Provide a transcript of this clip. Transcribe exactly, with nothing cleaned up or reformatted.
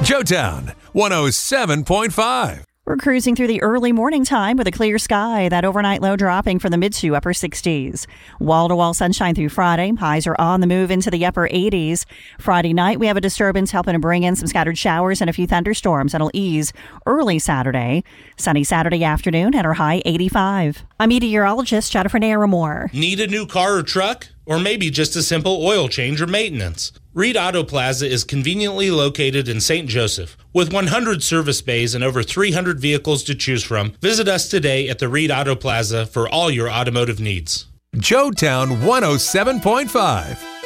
Joetown one oh seven point five. We're cruising through the early morning time with a clear sky. That overnight low dropping from the mid to upper sixties. Wall-to-wall sunshine through Friday. Highs are on the move into the upper eighties. Friday night, we have a disturbance helping to bring in some scattered showers and a few thunderstorms. That'll ease early Saturday. Sunny Saturday afternoon at our high eighty-five. I'm meteorologist Jennifer Naramore. Need a new car or truck? Or maybe just a simple oil change or maintenance? Reed Auto Plaza is conveniently located in Saint Joseph. With one hundred service bays and over three hundred vehicles to choose from, visit us today at the Reed Auto Plaza for all your automotive needs. Joetown one oh seven point five.